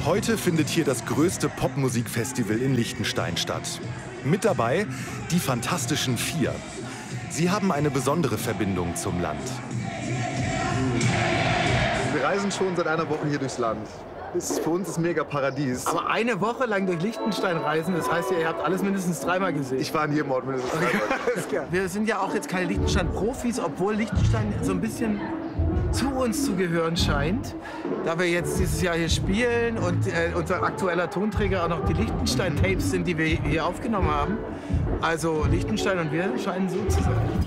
Heute findet hier das größte Popmusikfestival in Liechtenstein statt. Mit dabei die Fantastischen Vier. Sie haben eine besondere Verbindung zum Land. Wir reisen schon seit einer Woche hier durchs Land. Für uns ist mega Paradies. Aber eine Woche lang durch Liechtenstein reisen, das heißt ja, ihr habt alles mindestens 3-mal gesehen. Ich war in jedem Ort mindestens 3-mal. Wir sind ja auch jetzt keine Liechtenstein-Profis, obwohl Liechtenstein so ein bisschen zu uns zu gehören scheint. Da wir jetzt dieses Jahr hier spielen und unser aktueller Tonträger auch noch die Liechtenstein-Tapes sind, die wir hier aufgenommen haben. Also Liechtenstein und wir scheinen so zu sein.